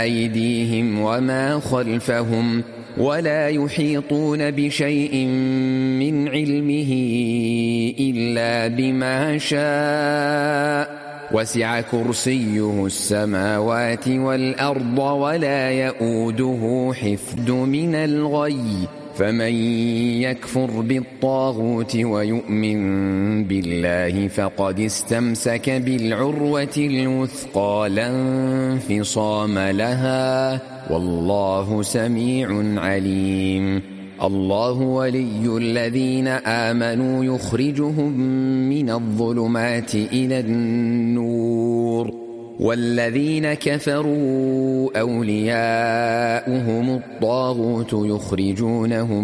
أيديهم وما خلفهم ولا يحيطون بشيء من علمه إلا بما شاء وسع كرسيه السماوات والأرض ولا يؤوده حفظ من الغي فمن يكفر بالطاغوت ويؤمن بالله فقد استمسك بالعروة الوثقى لا انفصام لها والله سميع عليم. الله ولي الذين آمنوا يخرجهم من الظلمات إلى النور والذين كفروا أولياؤهم الطاغوت يخرجونهم